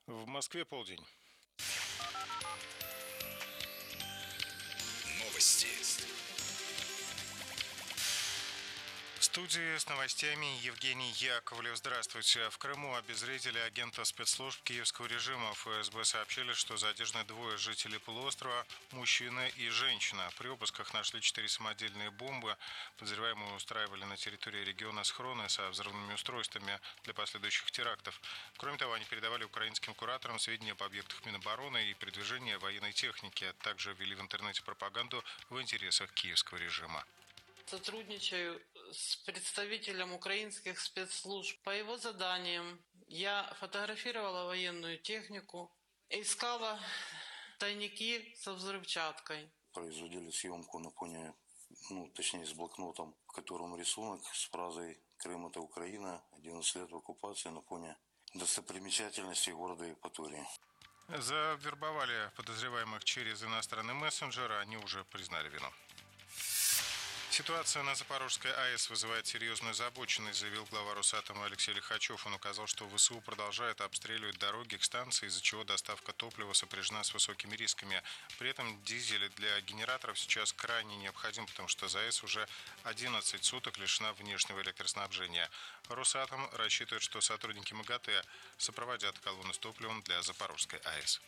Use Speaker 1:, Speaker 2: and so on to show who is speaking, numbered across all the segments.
Speaker 1: В Москве полдень.
Speaker 2: Новости.
Speaker 1: В студии с новостями Евгений Яковлев. Здравствуйте. В Крыму обезвредили агента спецслужб киевского режима. ФСБ сообщили, что задержаны двое жителей полуострова, мужчина и женщина. При обысках нашли 4 самодельные бомбы. Подозреваемые устраивали на территории региона схроны со взрывными устройствами для последующих терактов. Кроме того, они передавали украинским кураторам сведения об объектах Минобороны и передвижении военной техники. Также ввели в интернете пропаганду в интересах киевского режима.
Speaker 3: Сотрудничаю с представителем украинских спецслужб. По его заданиям я фотографировала военную технику, искала тайники со взрывчаткой.
Speaker 4: Производили съемку на фоне, точнее с блокнотом, в котором рисунок с фразой «Крым – это Украина, 11 лет в оккупации» на фоне достопримечательностей города Евпатории.
Speaker 1: Завербовали подозреваемых через иностранный мессенджер, они уже признали вину. Ситуация на Запорожской АЭС вызывает серьезную озабоченность, заявил глава Росатома Алексей Лихачев. Он указал, что ВСУ продолжает обстреливать дороги к станции, из-за чего доставка топлива сопряжена с высокими рисками. При этом дизель для генераторов сейчас крайне необходим, потому что АЭС уже 11 суток лишена внешнего электроснабжения. Росатом рассчитывает, что сотрудники МАГАТЭ сопроводят колонну с топливом для Запорожской АЭС.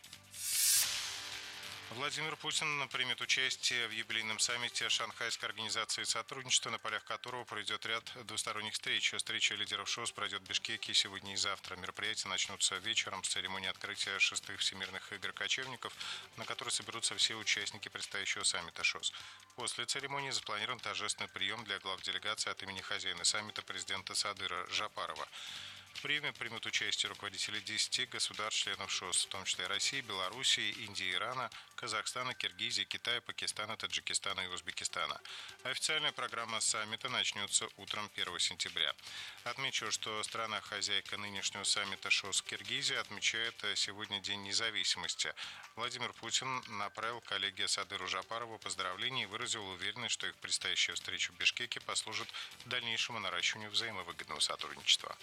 Speaker 1: Владимир Путин примет участие в юбилейном саммите Шанхайской организации сотрудничества, на полях которого пройдет ряд двусторонних встреч. Встреча лидеров ШОС пройдет в Бишкеке сегодня и завтра. Мероприятия начнутся вечером с церемонии открытия 6-х всемирных игр кочевников, на которые соберутся все участники предстоящего саммита ШОС. После церемонии запланирован торжественный прием для глав делегаций от имени хозяина саммита президента Садыра Жапарова. В приеме примут участие руководители 10 государств-членов ШОС, в том числе России, Белоруссии, Индии, Ирана, Казахстана, Киргизии, Китая, Пакистана, Таджикистана и Узбекистана. Официальная программа саммита начнется утром 1 сентября. Отмечу, что страна-хозяйка нынешнего саммита ШОС Киргизия отмечает сегодня День независимости. Владимир Путин направил коллеге Садыру Жапарову поздравления и выразил уверенность, что их предстоящая встреча в Бишкеке послужит дальнейшему наращиванию взаимовыгодного сотрудничества.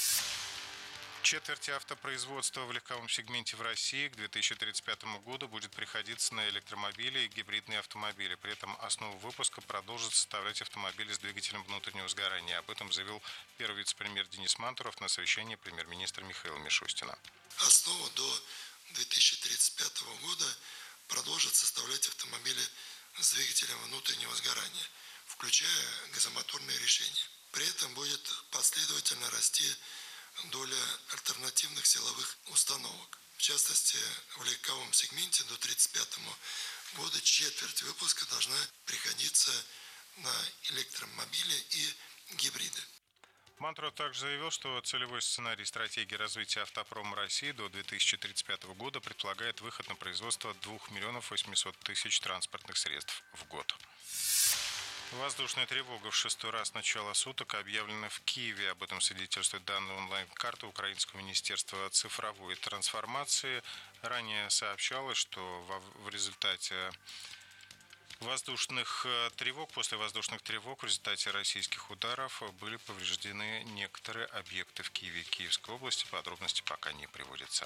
Speaker 1: Четверть автопроизводства в легковом сегменте в России к 2035 году будет приходиться на электромобили и гибридные автомобили. При этом основу выпуска продолжат составлять автомобили с двигателем внутреннего сгорания. Об этом заявил первый вице-премьер Денис Мантуров на совещании премьер-министра Михаила Мишустина.
Speaker 5: Основу до 2035 года продолжат составлять автомобили с двигателем внутреннего сгорания, включая газомоторные решения. При этом будет последовательно расти доля альтернативных силовых установок. В частности, в легковом сегменте до 1935 года четверть выпуска должна приходиться на электромобили и гибриды.
Speaker 1: Мантуров также заявил, что целевой сценарий стратегии развития автопрома России до 2035 года предполагает выход на производство 2 800 000 транспортных средств в год. Воздушная тревога в 6-й раз с начала суток объявлена в Киеве. Об этом свидетельствует данные онлайн-карты Украинского министерства цифровой трансформации. Ранее сообщалось, что в результате после воздушных тревог в результате российских ударов были повреждены некоторые объекты в Киеве и Киевской области. Подробности пока не приводятся.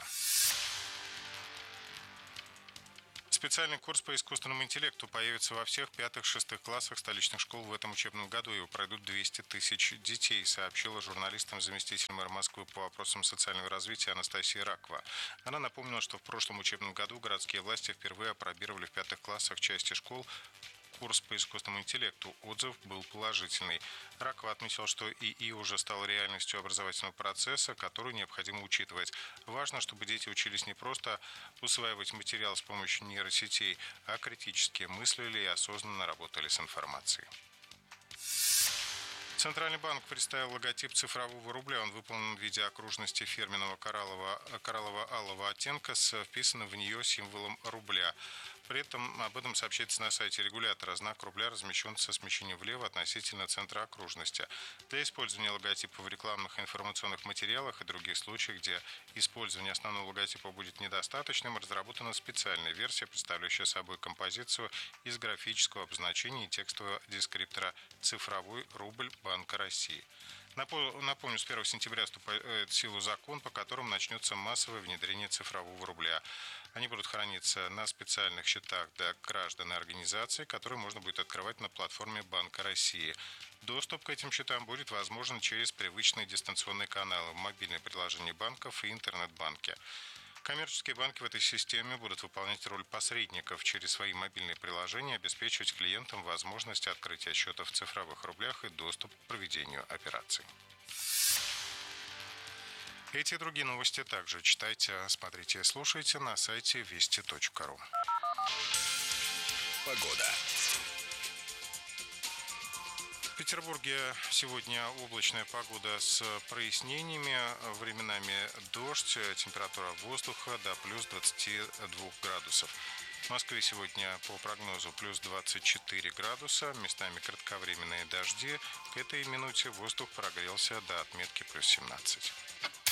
Speaker 1: Специальный курс по искусственному интеллекту появится во всех 5-6 классах столичных школ в этом учебном году. Его пройдут 200 000 детей, сообщила журналистам заместитель мэра Москвы по вопросам социального развития Анастасия Ракова. Она напомнила, что в прошлом учебном году городские власти впервые опробировали в 5 классах части школ курс по искусственному интеллекту. Отзыв был положительный. Ракова отметил, что ИИ уже стал реальностью образовательного процесса, который необходимо учитывать. Важно, чтобы дети учились не просто усваивать материал с помощью нейросетей, а критически мыслили и осознанно работали с информацией. Центральный банк представил логотип цифрового рубля. Он выполнен в виде окружности фирменного кораллово-алого оттенка с вписанным в нее символом рубля. При этом об этом сообщается на сайте регулятора. Знак рубля размещен со смещением влево относительно центра окружности. Для использования логотипа в рекламных и информационных материалах и других случаях, где использование основного логотипа будет недостаточным, разработана специальная версия, представляющая собой композицию из графического обозначения и текстового дескриптора «Цифровой рубль Банка России». Напомню, с 1 сентября вступает в силу закон, по которому начнется массовое внедрение цифрового рубля. Они будут храниться на специальных счетах для граждан и организаций, которые можно будет открывать на платформе Банка России. Доступ к этим счетам будет возможен через привычные дистанционные каналы, мобильные приложения банков и интернет-банки. Коммерческие банки в этой системе будут выполнять роль посредников через свои мобильные приложения, обеспечивать клиентам возможность открытия счетов в цифровых рублях и доступ к проведению операций. Эти и другие новости также читайте, смотрите и слушайте на сайте вести.ру.
Speaker 2: Погода.
Speaker 1: В Петербурге сегодня облачная погода с прояснениями, временами дождь, температура воздуха до плюс 22 градусов. В Москве сегодня по прогнозу плюс 24 градуса, местами кратковременные дожди. К этой минуте воздух прогрелся до отметки плюс 17.